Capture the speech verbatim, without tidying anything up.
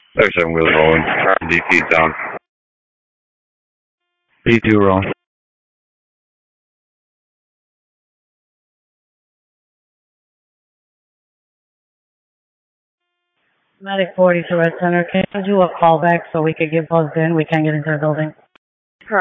thirty-seven wheels rolling. D P down. D two rolling. Medic forty to Red Center. Can you do a callback so we could get buzzed in? We can't get into the building.